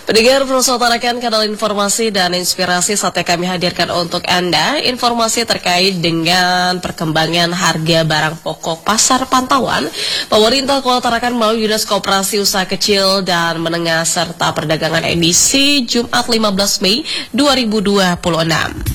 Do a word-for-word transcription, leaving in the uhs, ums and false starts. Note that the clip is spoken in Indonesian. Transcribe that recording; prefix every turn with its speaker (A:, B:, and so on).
A: Pendengar Perusahaan Tarakan, kanal informasi dan inspirasi saatnya kami hadirkan untuk Anda informasi terkait dengan perkembangan harga barang pokok pasar pantauan. Pemerintah Kota Tarakan melalui Dinas Koperasi Usaha Kecil dan Menengah serta Perdagangan edisi Jumat lima belas Mei dua ribu dua puluh enam.